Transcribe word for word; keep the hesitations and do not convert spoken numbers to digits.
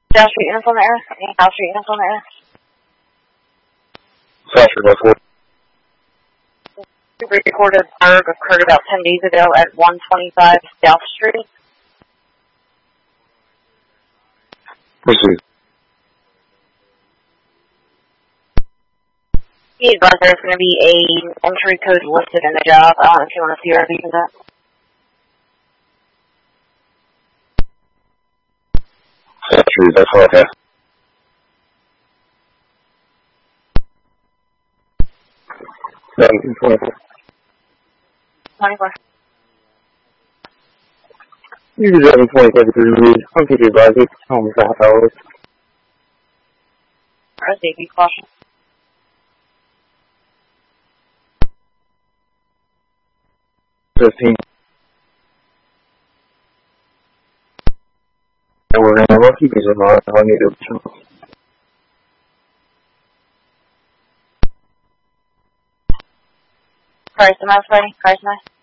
South Street units on the air. Any South Street units on the air. South Street, what's what? Recorded burg occurred about ten days ago at one twenty-five South Street. Proceed. He advised there's going to be a entry code listed in the job. I don't know if you want to see or read that. South Street, that's all okay. seventeen twenty-four. twenty-four. You can seven twenty thirty-three read. I'm taking your advice. It's home for half hours. Proceed, be cautious. fifteen. And we're going to have keep these in mind. I need to. Christ, am I ready? Christ, am I?